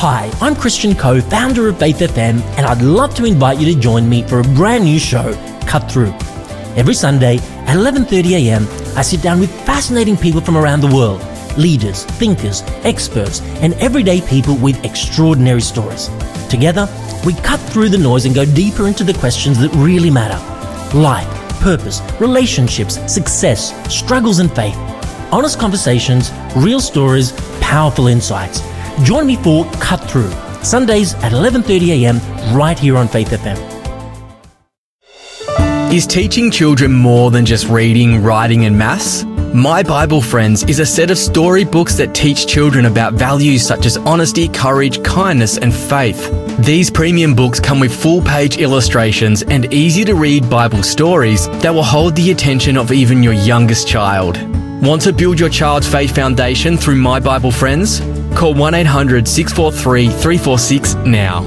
Hi, I'm Christian Coe, founder of Faith FM, and I'd love to invite you to join me for a brand new show, Cut Through. Every Sunday at 11:30am, I sit down with fascinating people from around the world, leaders, thinkers, experts, and everyday people with extraordinary stories. Together, we cut through the noise and go deeper into the questions that really matter. Life, purpose, relationships, success, struggles and faith. Honest conversations, real stories, powerful insights. Join me for Cut Through, Sundays at 11:30am, right here on Faith FM. Is teaching children more than just reading, writing and maths? My Bible Friends is a set of storybooks that teach children about values such as honesty, courage, kindness and faith. These premium books come with full-page illustrations and easy-to-read Bible stories that will hold the attention of even your youngest child. Want to build your child's faith foundation through My Bible Friends? Call 1-800-643-346 now.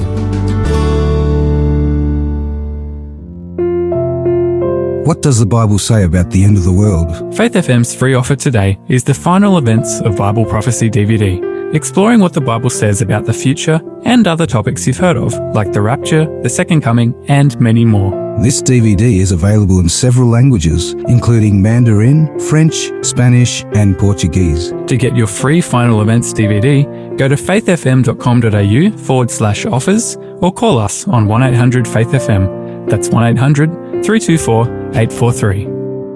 What does the Bible say about the end of the world? Faith FM's free offer today is the Final Events of Bible Prophecy DVD, exploring what the Bible says about the future and other topics you've heard of, like the rapture, the second coming, and many more. This DVD is available in several languages, including Mandarin, French, Spanish, and Portuguese. To get your free Final Events DVD, go to faithfm.com.au/offers or call us on 1-800-FAITH-FM. That's 1-800-324-843.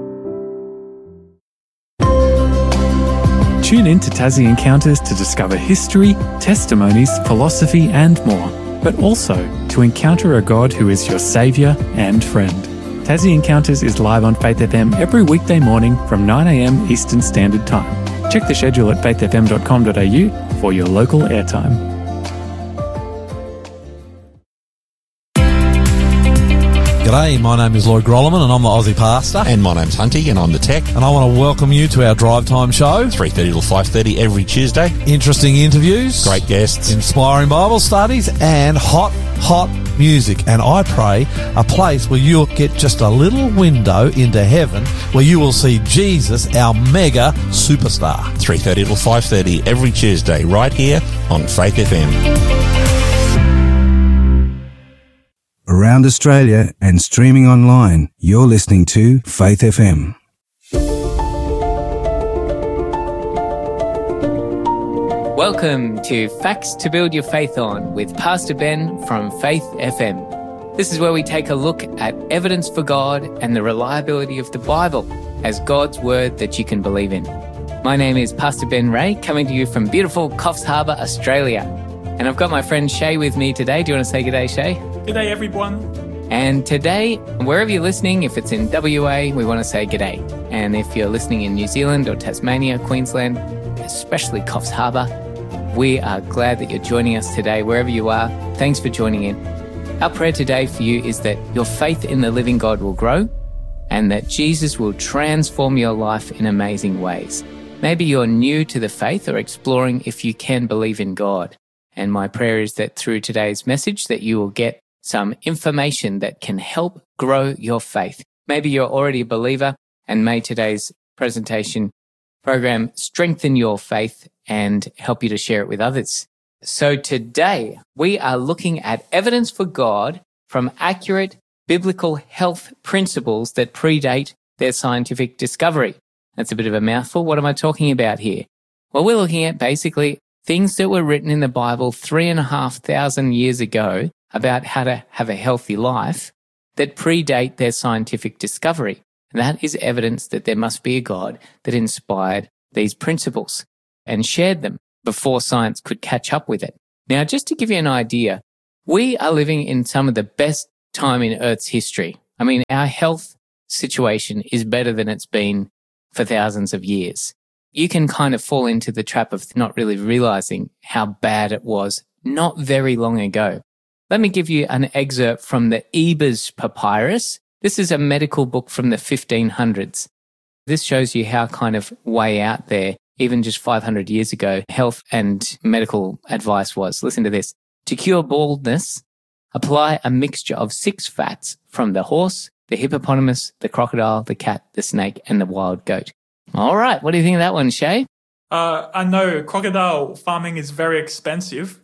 Tune in to Tassie Encounters to discover history, testimonies, philosophy and more, but also to encounter a God who is your saviour and friend. Tassie Encounters is live on Faith FM every weekday morning from 9am Eastern Standard Time. Check the schedule at faithfm.com.au for your local airtime. G'day, my name is Lloyd Grolleman and I'm the Aussie Pastor. And my name's Hunty and I'm the Tech. And I want to welcome you to our Drive Time show. 3:30 till 5:30 every Tuesday. Interesting interviews. Great guests. Inspiring Bible studies and hot music. And I pray a place where you'll get just a little window into heaven where you will see Jesus, our mega superstar. 3:30 till 5:30 every Tuesday right here on Faith FM. Around Australia and streaming online, you're listening to Faith FM. Welcome to Facts to Build Your Faith On with Pastor Ben from Faith FM. This is where we take a look at evidence for God and the reliability of the Bible as God's word that you can believe in. My name is Pastor Ben Ray, coming to you from beautiful Coffs Harbour, Australia. And I've got my friend Shay with me today. Do you want to say good day, Shay? G'day, everyone. And today, wherever you're listening, if it's in WA, we want to say g'day. And if you're listening in New Zealand or Tasmania, Queensland, especially Coffs Harbour, we are glad that you're joining us today, wherever you are. Thanks for joining in. Our prayer today for you is that your faith in the living God will grow and that Jesus will transform your life in amazing ways. Maybe you're new to the faith or exploring if you can believe in God. And my prayer is that through today's message that you will get some information that can help grow your faith. Maybe you're already a believer and may today's presentation program strengthen your faith and help you to share it with others. So today we are looking at evidence for God from accurate biblical health principles that predate their scientific discovery. That's a bit of a mouthful. What am I talking about here? Well, we're looking at basically things that were written in the Bible 3,500 years ago about how to have a healthy life that predate their scientific discovery. And that is evidence that there must be a God that inspired these principles and shared them before science could catch up with it. Now, just to give you an idea, we are living in some of the best time in Earth's history. I mean, our health situation is better than it's been for thousands of years. You can kind of fall into the trap of not really realizing how bad it was not very long ago. Let me give you an excerpt from the Ebers Papyrus. This is a medical book from the 1500s. This shows you how kind of way out there, even just 500 years ago, health and medical advice was. Listen to this. To cure baldness, apply a mixture of 6 fats from the horse, the hippopotamus, the crocodile, the cat, the snake, and the wild goat. All right, what do you think of that one, Shay? I know crocodile farming is very expensive.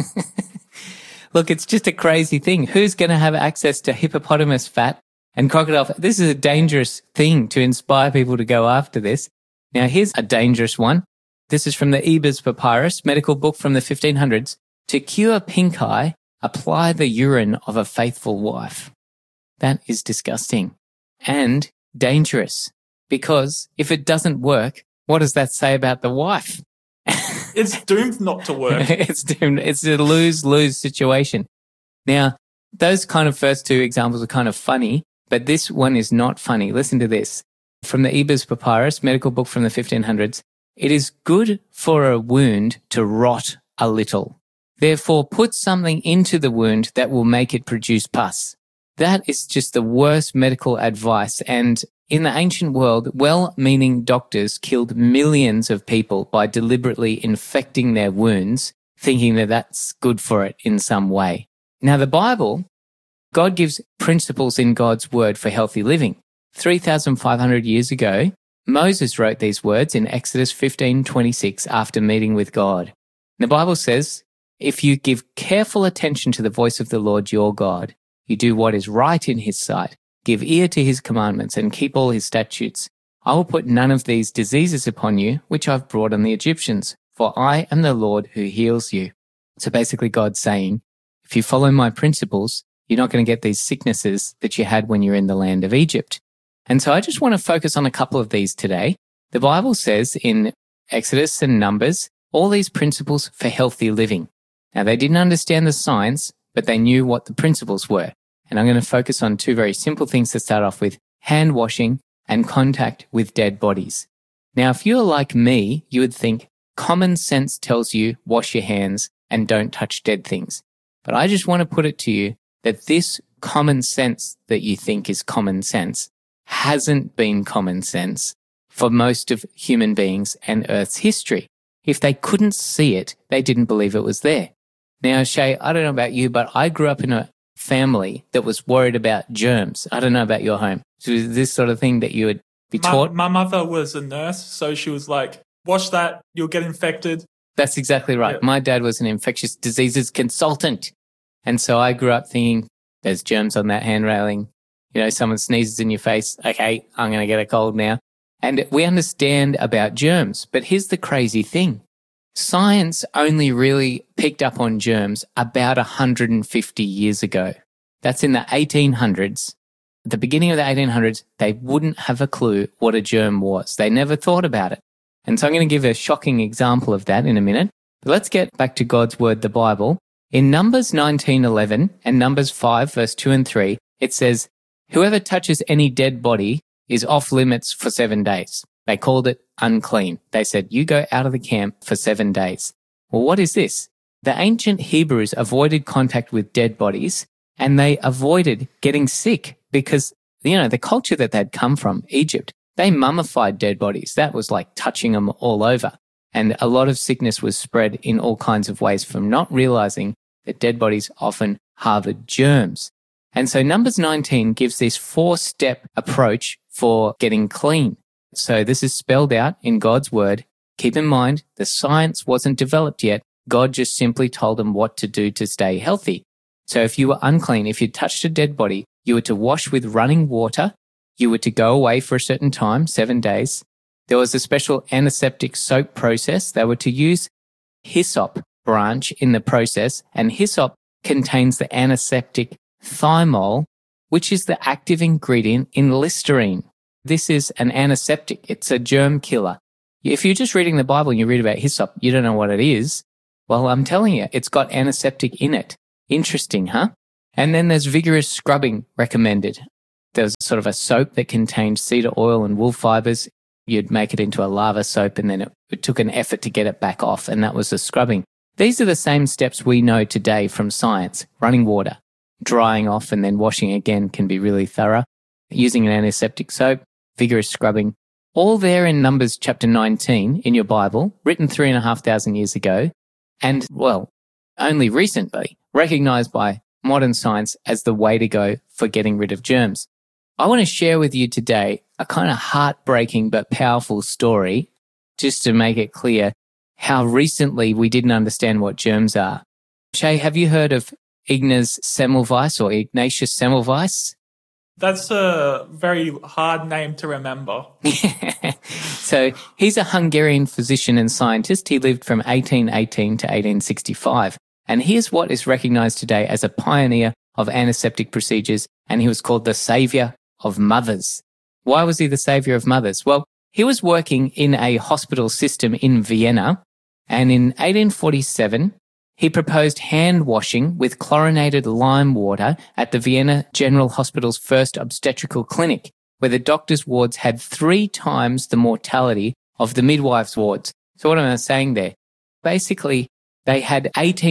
Look, it's just a crazy thing. Who's going to have access to hippopotamus fat and crocodile fat? This is a dangerous thing to inspire people to go after this. Now, here's a dangerous one. This is from the Ebers Papyrus, medical book from the 1500s. To cure pink eye, apply the urine of a faithful wife. That is disgusting and dangerous, because if it doesn't work, what does that say about the wife? It's doomed not to work. It's doomed. It's a lose-lose situation. Now, those kind of first two examples are kind of funny, but this one is not funny. Listen to this. From the Ebers Papyrus, medical book from the 1500s, it is good for a wound to rot a little. Therefore, put something into the wound that will make it produce pus. That is just the worst medical advice. And in the ancient world, well-meaning doctors killed millions of people by deliberately infecting their wounds, thinking that that's good for it in some way. Now, the Bible, God gives principles in God's word for healthy living. 3,500 years ago, Moses wrote these words in Exodus 15:26 after meeting with God. The Bible says, if you give careful attention to the voice of the Lord your God, you do what is right in his sight, give ear to his commandments and keep all his statutes, I will put none of these diseases upon you, which I've brought on the Egyptians, for I am the Lord who heals you. So basically God's saying, if you follow my principles, you're not going to get these sicknesses that you had when you're in the land of Egypt. And so I just want to focus on a couple of these today. The Bible says in Exodus and Numbers, all these principles for healthy living. Now, they didn't understand the science, but they knew what the principles were. And I'm going to focus on two very simple things to start off with, hand washing and contact with dead bodies. Now, if you're like me, you would think common sense tells you wash your hands and don't touch dead things. But I just want to put it to you that this common sense that you think is common sense hasn't been common sense for most of human beings and Earth's history. If they couldn't see it, they didn't believe it was there. Now, Shay, I don't know about you, but I grew up in a family that was worried about germs. I don't know about your home. So is this sort of thing that you would be taught? My mother was a nurse, so she was like, wash that, you'll get infected. That's exactly right. Yeah. My dad was an infectious diseases consultant. And so I grew up thinking, there's germs on that hand railing. You know, someone sneezes in your face. Okay, I'm going to get a cold now. And we understand about germs. But here's the crazy thing. Science only really picked up on germs about 150 years ago. That's in the 1800s. At the beginning of the 1800s, they wouldn't have a clue what a germ was. They never thought about it. And so I'm going to give a shocking example of that in a minute. But let's get back to God's word, the Bible. In Numbers 19:11 and Numbers 5, verse 2 and 3, it says, whoever touches any dead body is off limits for 7 days. They called it unclean. They said, you go out of the camp for 7 days. Well, what is this? The ancient Hebrews avoided contact with dead bodies, and they avoided getting sick because, you know, the culture that they'd come from, Egypt, they mummified dead bodies. That was like touching them all over. And a lot of sickness was spread in all kinds of ways from not realizing that dead bodies often harbored germs. And so Numbers 19 gives this 4-step approach for getting clean. So this is spelled out in God's word. Keep in mind, the science wasn't developed yet. God just simply told them what to do to stay healthy. So if you were unclean, if you touched a dead body, you were to wash with running water. You were to go away for a certain time, 7 days. There was a special antiseptic soap process. They were to use hyssop branch in the process, and hyssop contains the antiseptic thymol, which is the active ingredient in Listerine. This is an antiseptic. It's a germ killer. If you're just reading the Bible and you read about hyssop, you don't know what it is. Well, I'm telling you, it's got antiseptic in it. Interesting, huh? And then there's vigorous scrubbing recommended. There's sort of a soap that contained cedar oil and wool fibers. You'd make it into a lava soap, and then it took an effort to get it back off, and that was the scrubbing. These are the same steps we know today from science. Running water, drying off, and then washing again can be really thorough. Using an antiseptic soap, vigorous scrubbing, all there in Numbers chapter 19 in your Bible, written 3,500 years ago, and, well, only recently recognized by modern science as the way to go for getting rid of germs. I want to share with you today a kind of heartbreaking but powerful story just to make it clear how recently we didn't understand what germs are. Shay, have you heard of Ignaz Semmelweis or Ignatius Semmelweis? That's a very hard name to remember. So he's a Hungarian physician and scientist. He lived from 1818 to 1865. And here's what is recognized today as a pioneer of antiseptic procedures, and he was called the savior of mothers. Why was he the savior of mothers? Well, he was working in a hospital system in Vienna, and in 1847, he proposed hand washing with chlorinated lime water at the Vienna General Hospital's first obstetrical clinic, where the doctors' wards had 3 times the mortality of the midwives' wards. So what am I saying there? Basically, they had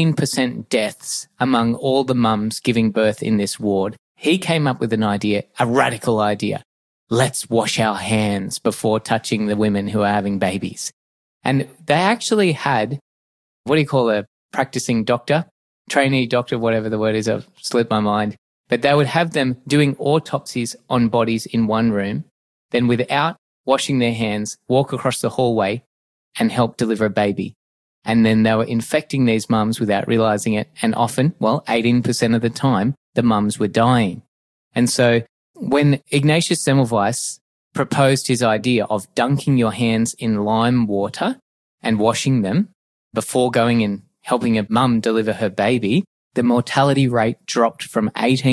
18% deaths among all the mums giving birth in this ward. He came up with an idea, a radical idea. Let's wash our hands before touching the women who are having babies. And they actually had, what do you call a practicing doctor? Trainee doctor, whatever the word is, I've slipped my mind. But they would have them doing autopsies on bodies in one room, then without washing their hands, walk across the hallway and help deliver a baby. And then they were infecting these mums without realizing it. And often, 18% of the time, the mums were dying. And so when Ignatius Semmelweis proposed his idea of dunking your hands in lime water and washing them before going and helping a mum deliver her baby, the mortality rate dropped from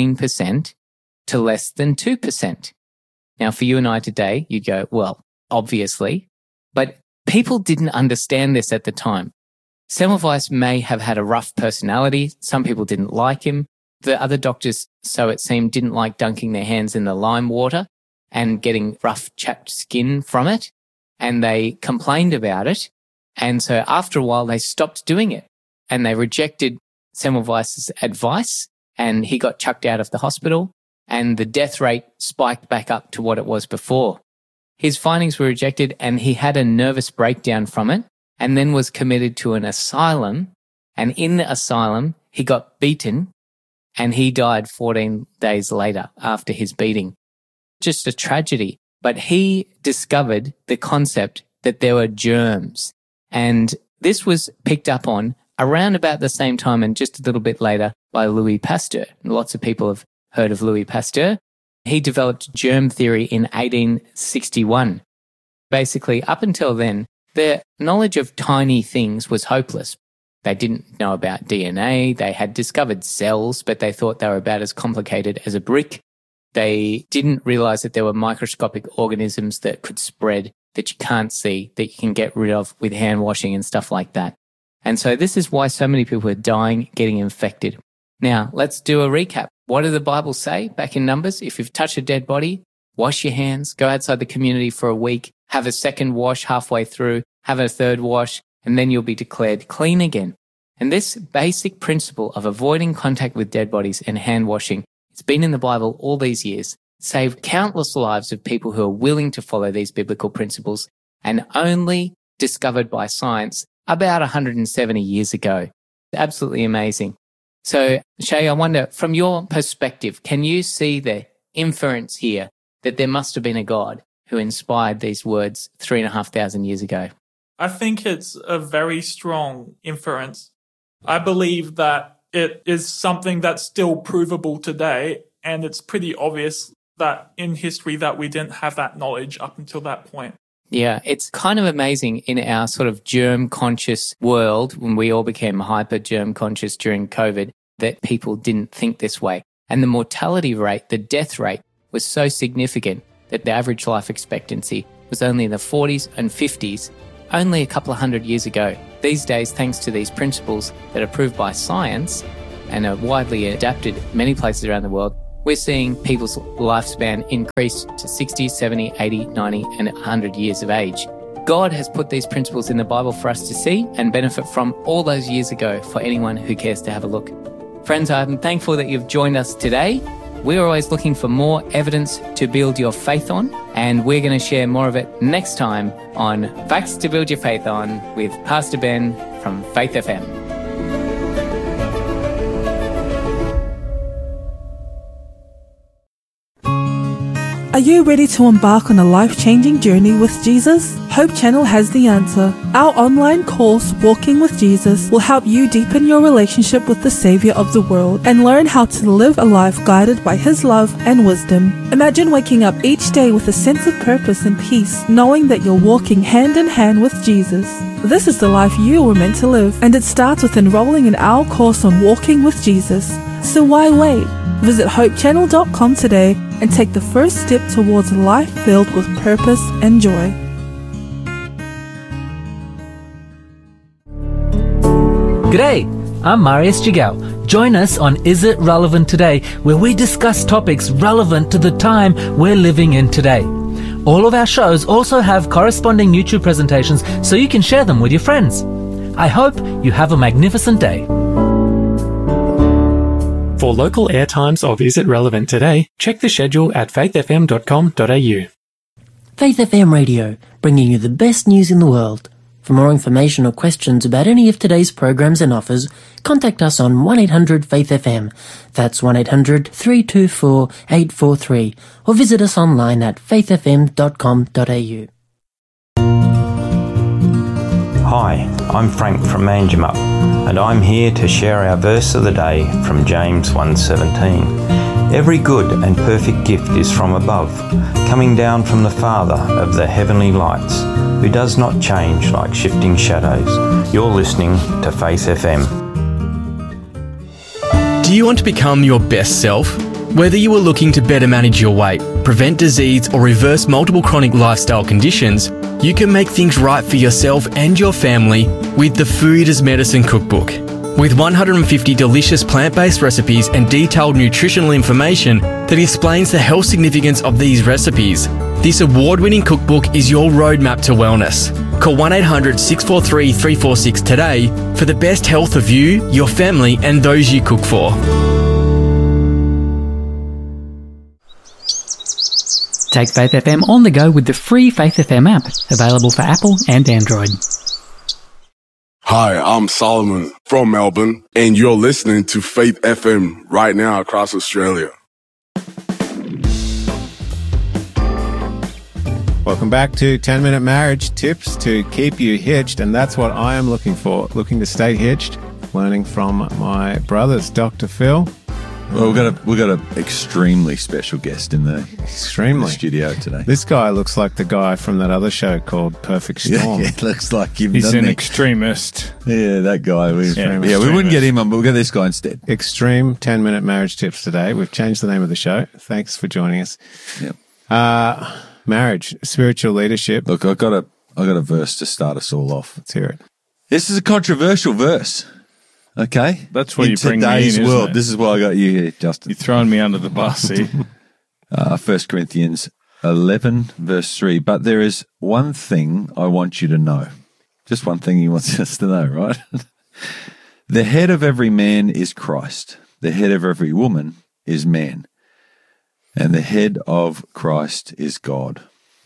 18% to less than 2%. Now, for you and I today, you'd go, well, obviously, but people didn't understand this at the time. Semmelweis may have had a rough personality. Some people didn't like him. The other doctors, so it seemed, didn't like dunking their hands in the lime water and getting rough, chapped skin from it. And they complained about it. And so after a while, they stopped doing it and they rejected Semmelweis's advice, and he got chucked out of the hospital, and the death rate spiked back up to what it was before. His findings were rejected, and he had a nervous breakdown from it, and then was committed to an asylum. And in the asylum, he got beaten, and he died 14 days later after his beating. Just a tragedy. But he discovered the concept that there were germs, and this was picked up on around about the same time and just a little bit later by Louis Pasteur. Lots of people have heard of Louis Pasteur. He developed germ theory in 1861. Basically, up until then, their knowledge of tiny things was hopeless. They didn't know about DNA. They had discovered cells, but they thought they were about as complicated as a brick. They didn't realize that there were microscopic organisms that could spread, that you can't see, that you can get rid of with hand washing and stuff like that. And so this is why so many people are dying, getting infected. Now, let's do a recap. What did the Bible say back in Numbers? If you've touched a dead body, wash your hands, go outside the community for a week, have a second wash halfway through, have a third wash, and then you'll be declared clean again. And this basic principle of avoiding contact with dead bodies and hand washing, it's been in the Bible all these years, saved countless lives of people who are willing to follow these biblical principles, and only discovered by science about 170 years ago. Absolutely amazing. So, Shay, I wonder, from your perspective, can you see the inference here that there must have been a God who inspired these words 3,500 years ago? I think it's a very strong inference. I believe that it is something that's still provable today, and it's pretty obvious that in history that we didn't have that knowledge up until that point. Yeah, it's kind of amazing in our sort of germ-conscious world, when we all became hyper-germ-conscious during COVID, that people didn't think this way. And the mortality rate, the death rate, was so significant that the average life expectancy was only in the 40s and 50s, only a couple of hundred years ago. These days, thanks to these principles that are proved by science and are widely adapted many places around the world, we're seeing people's lifespan increase to 60, 70, 80, 90, and 100 years of age. God has put these principles in the Bible for us to see and benefit from all those years ago for anyone who cares to have a look. Friends, I'm thankful that you've joined us today. We're always looking for more evidence to build your faith on, and we're going to share more of it next time on Facts to Build Your Faith On with Pastor Ben from Faith FM. Are you ready to embark on a life-changing journey with Jesus? Hope Channel has the answer. Our online course, Walking with Jesus, will help you deepen your relationship with the Savior of the world and learn how to live a life guided by His love and wisdom. Imagine waking up each day with a sense of purpose and peace, knowing that you're walking hand in hand with Jesus. This is the life you were meant to live, and it starts with enrolling in our course on Walking with Jesus. So why wait? Visit hopechannel.com today and take the first step towards a life filled with purpose and joy. G'day, I'm Marius Jigao. Join us on Is It Relevant Today, where we discuss topics relevant to the time we're living in today. All of our shows also have corresponding YouTube presentations so you can share them with your friends. I hope you have a magnificent day. For local airtimes of Is It Relevant Today, check the schedule at faithfm.com.au. Faith FM Radio, bringing you the best news in the world. For more information or questions about any of today's programs and offers, contact us on 1-800-FAITH-FM. That's 1-800-324-843. Or visit us online at faithfm.com.au. Hi, I'm Frank from Manjimup, and I'm here to share our verse of the day from James 1:17. Every good and perfect gift is from above, coming down from the Father of the heavenly lights, who does not change like shifting shadows. You're listening to Faith FM. Do you want to become your best self? Whether you are looking to better manage your weight, prevent disease, or reverse multiple chronic lifestyle conditions, you can make things right for yourself and your family with the Food as Medicine Cookbook. With 150 delicious plant-based recipes and detailed nutritional information that explains the health significance of these recipes, this award-winning cookbook is your roadmap to wellness. Call 1-800-643-346 today for the best health of you, your family, and those you cook for. Take Faith FM on the go with the free Faith FM app, available for Apple and Android. Hi, I'm Solomon from Melbourne, and you're listening to Faith FM right now across Australia. Welcome back to 10-Minute Marriage Tips to keep you hitched, and that's what I am looking for, looking to stay hitched, learning from my brothers, Dr. Phil. Well, we've got an extremely special guest in the studio today. This guy looks like the guy from that other show called Perfect Storm. Yeah, it looks like him. He's an extremist. Yeah, that guy. We Extremist. wouldn't get him on, but we'll get this guy instead. Extreme 10-Minute Marriage Tips today. We've changed the name of the show. Thanks for joining us. Yep. Marriage, spiritual leadership. Look, I got a verse to start us all off. Let's hear it. This is a controversial verse. Okay, that's where in you bring today's me in, world. isn't it? This is why I got you here, Justin. You're throwing me under the bus here. 1 Corinthians 11, verse 3. But there is one thing I want you to know. Just one thing he wants us to know, right? The head of every man is Christ. The head of every woman is man. And the head of Christ is God.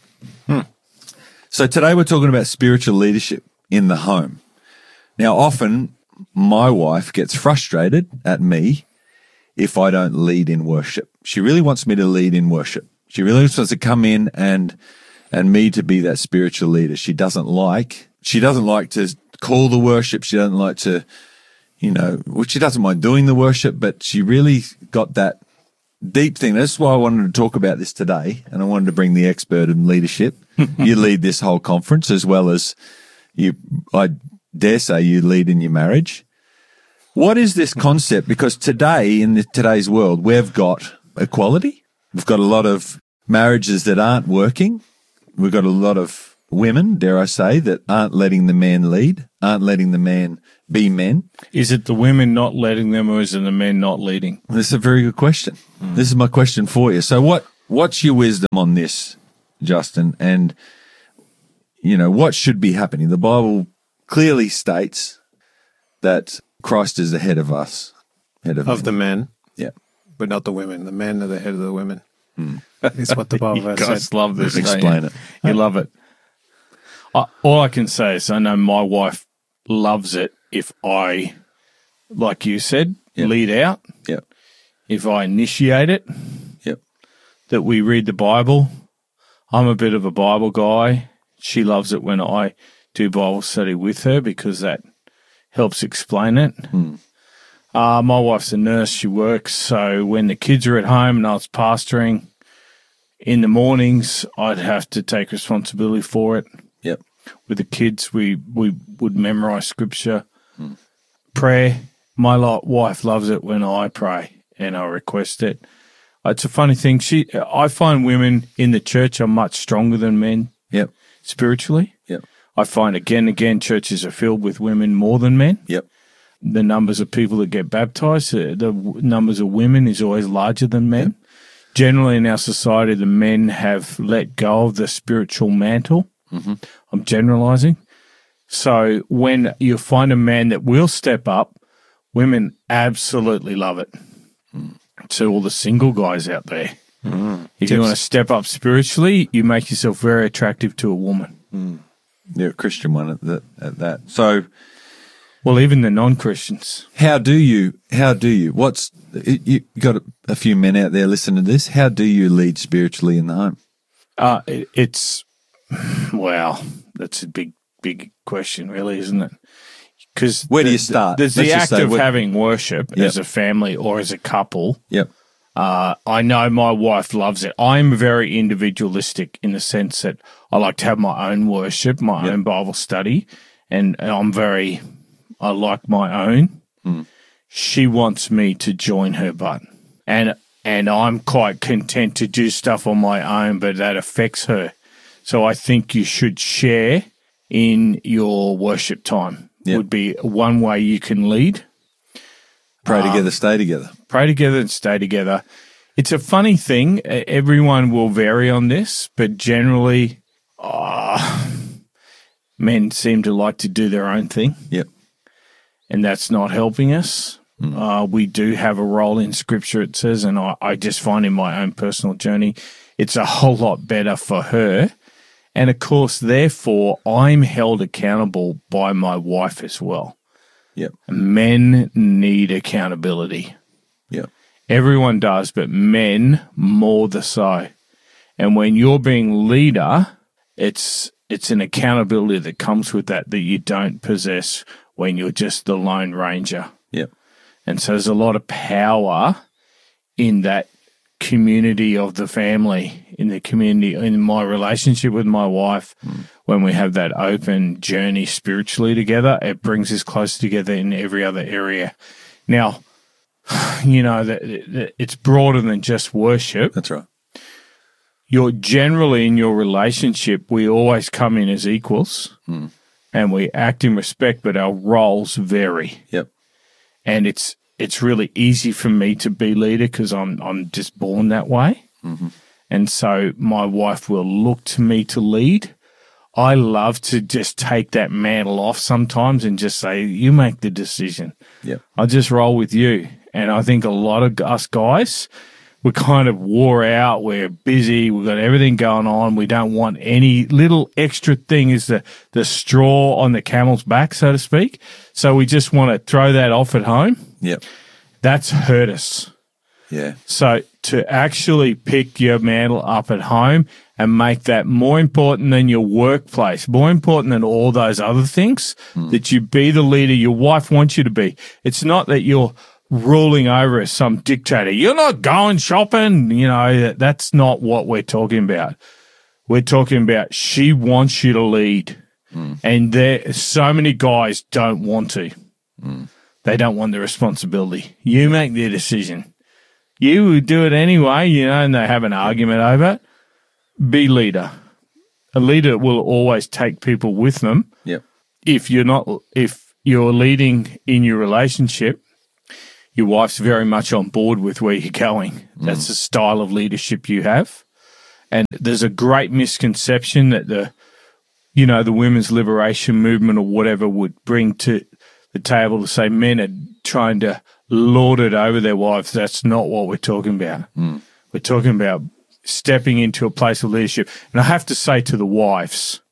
So today we're talking about spiritual leadership in the home. Now, often my wife gets frustrated at me if I don't lead in worship. She really wants me to lead in worship. She really wants to come in and me to be that spiritual leader. She doesn't like to call the worship. She doesn't like to, she doesn't mind doing the worship, but she really got that deep thing. That's why I wanted to talk about this today, and I wanted to bring the expert in leadership. You lead this whole conference as well as I dare say you lead in your marriage. What is this concept? Because today, in today's world, we've got equality. We've got a lot of marriages that aren't working. We've got a lot of women, dare I say, that aren't letting the man lead, aren't letting the man be men. Is it the women not letting them, or is it the men not leading? This is a very good question. This is my question for you. So what's your wisdom on this, Justin? And, what should be happening? The Bible clearly states that Christ is the head of us. Of the men. Yeah. But not the women. The men are the head of the women. Is what the Bible You guys said. love this. Explain it. You love it. All I can say is I know my wife loves it if I, like you said, lead out. Yep. If I initiate it. Yep. that we read the Bible. I'm a bit of a Bible guy. She loves it when I do Bible study with her because that helps explain it. My wife's a nurse. She works. So when the kids are at home and I was pastoring in the mornings, I'd have to take responsibility for it. Yep. With the kids, we would memorize scripture. Prayer. My wife loves it when I pray and I request it. It's a funny thing. I find women in the church are much stronger than men. Yep. Spiritually. Yep. I find again and again churches are filled with women more than men. Yep. The numbers of people that get baptized, the numbers of women is always larger than men. Yep. Generally in our society, the men have let go of the spiritual mantle. Mm-hmm. I'm generalizing. So when you find a man that will step up, women absolutely love it. To all the single guys out there, if you want to step up spiritually, you make yourself very attractive to a woman. You're a Christian one at that. So, well, even the non-Christians. How do you? You got a few men out there listening to this. How do you lead spiritually in the home? Wow, that's a big question, really, isn't it? Because where do you start? There's the act of having worship as a family or as a couple. Yep. I know my wife loves it. I'm very individualistic in the sense that I like to have my own worship, my own Bible study, and I like my own. She wants me to join her butt. And I'm quite content to do stuff on my own, but that affects her. So I think you should share in your worship time. Would be one way you can lead. Pray together, stay together. Pray together and stay together. It's a funny thing. Everyone will vary on this, but generally men seem to like to do their own thing. Yep. And that's not helping us. We do have a role in Scripture, it says, and I just find in my own personal journey, it's a whole lot better for her. And, of course, therefore, I'm held accountable by my wife as well. Yep. Men need accountability. Yep. Everyone does, but men more the so. And when you're being leader, it's an accountability that comes with that you don't possess when you're just the Lone Ranger. Yep. And so there's a lot of power in that community of the family, in the community, in my relationship with my wife. When we have that open journey spiritually together, it brings us closer together in every other area. Now, you know, it's broader than just worship. That's right. You're generally in your relationship, we always come in as equals and we act in respect, but our roles vary. Yep. And it's really easy for me to be leader because I'm just born that way. Mm-hmm. And so my wife will look to me to lead. I love to just take that mantle off sometimes and just say, you make the decision. Yep. I'll just roll with you. And I think a lot of us guys, we're kind of wore out. We're busy. We've got everything going on. We don't want any little extra thing is the straw on the camel's back, so to speak. So we just want to throw that off at home. Yep. That's hurt us. Yeah. So to actually pick your mantle up at home and make that more important than your workplace, more important than all those other things, that you be the leader your wife wants you to be. It's not that you're ruling over as some dictator. You're not going shopping. You know, that's not what we're talking about. We're talking about she wants you to lead. And so many guys don't want to. They don't want the responsibility. You make the decision. You would do it anyway, you know, and they have an argument over it. Be leader. A leader will always take people with them. Yep. If you're leading in your relationship, your wife's very much on board with where you're going. That's the style of leadership you have. And there's a great misconception that the women's liberation movement or whatever would bring to the table to say men are trying to lord it over their wives. That's not what we're talking about. We're talking about stepping into a place of leadership. And I have to say to the wives,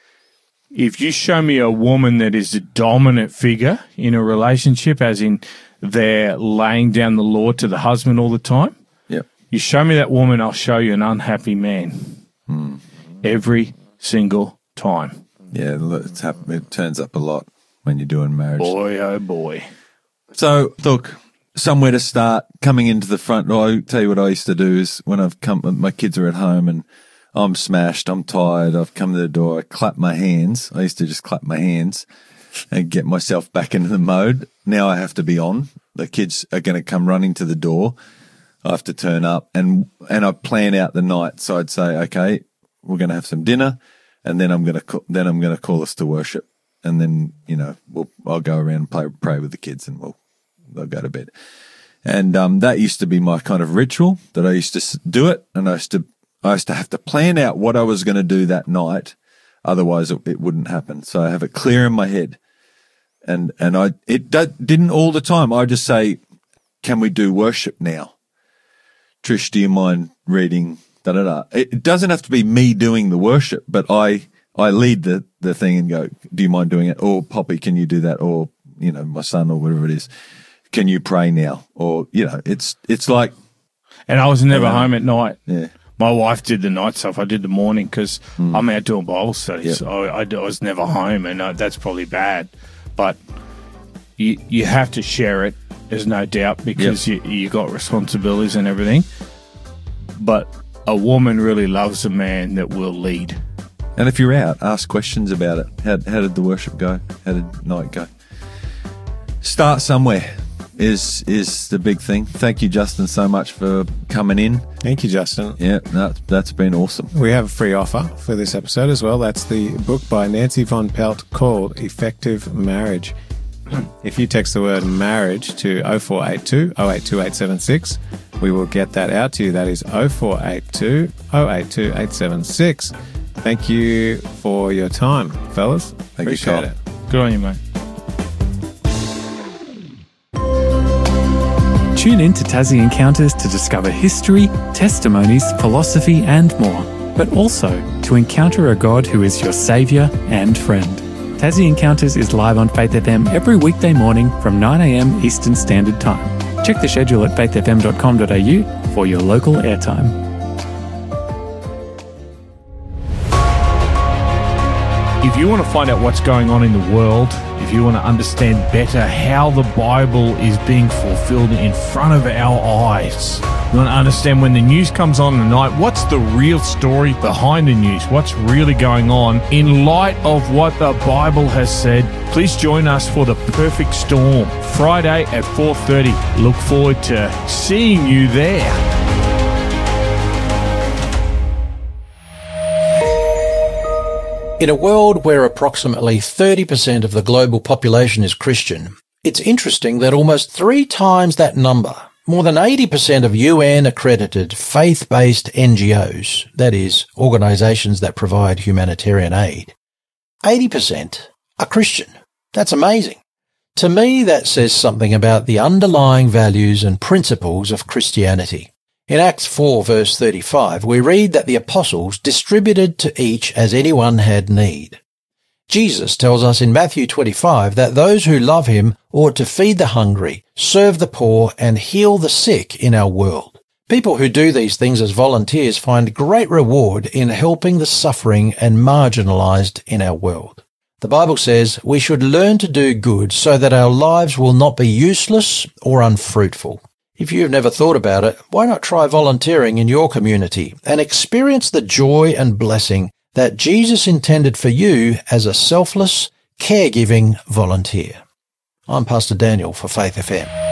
if you show me a woman that is the dominant figure in a relationship, as in they're laying down the law to the husband all the time, You show me that woman, I'll show you an unhappy man. Every single time. Yeah, it turns up a lot when you're doing marriage. Boy, oh boy. So, look, somewhere to start, coming into the front door. I'll tell you what I used to do is when I've come, my kids are at home and I'm smashed, I'm tired, I've come to the door, I clap my hands. I used to just clap my hands and get myself back into the mode. Now I have to be on. The kids are going to come running to the door. I have to turn up and I plan out the night. So I'd say, okay, we're going to have some dinner and then I'm going to call us to worship. And then, I'll go around and pray with the kids and they'll go to bed. And that used to be my kind of ritual that I used to do it. And I used to have to plan out what I was going to do that night. Otherwise it wouldn't happen. So I have it clear in my head. And it didn't all the time. I just say, can we do worship now? Trish, do you mind reading da-da-da? It doesn't have to be me doing the worship, but I lead the thing and go, do you mind doing it? Or Poppy, can you do that? Or, my son or whatever it is. Can you pray now? Or, it's like. And I was never home at night. Yeah. My wife did the night stuff. I did the morning because I'm out doing Bible studies. Yep. I was never home, and that's probably bad. But you have to share it, there's no doubt, because you got responsibilities and everything. But a woman really loves a man that will lead. And if you're out, ask questions about it. How did the worship go? How did night go? Start somewhere is the big thing. Thank you, Justin, so much for coming in. Thank you, Justin. Yeah, that's been awesome. We have a free offer for this episode as well. That's the book by Nancy Von Pelt called Effective Marriage. If you text the word marriage to 0482 082876, we will get that out to you. That is 0482 082876. Thank you for your time, fellas. Appreciate it. Good on you, mate. Tune in to Tassie Encounters to discover history, testimonies, philosophy, and more, but also to encounter a God who is your saviour and friend. Tassie Encounters is live on Faith FM every weekday morning from 9 a.m. Eastern Standard Time. Check the schedule at faithfm.com.au for your local airtime. If you want to find out what's going on in the world, if you want to understand better how the Bible is being fulfilled in front of our eyes, you want to understand when the news comes on at night, what's the real story behind the news? What's really going on in light of what the Bible has said? Please join us for The Perfect Storm, Friday at 4:30. Look forward to seeing you there. In a world where approximately 30% of the global population is Christian, it's interesting that almost 3 times that number, more than 80% of UN-accredited faith-based NGOs, that is, organisations that provide humanitarian aid, 80% are Christian. That's amazing. To me, that says something about the underlying values and principles of Christianity. In Acts 4 verse 35, we read that the apostles distributed to each as anyone had need. Jesus tells us in Matthew 25 that those who love him ought to feed the hungry, serve the poor, and heal the sick in our world. People who do these things as volunteers find great reward in helping the suffering and marginalized in our world. The Bible says we should learn to do good so that our lives will not be useless or unfruitful. If you've never thought about it, why not try volunteering in your community and experience the joy and blessing that Jesus intended for you as a selfless, caregiving volunteer? I'm Pastor Daniel for Faith FM.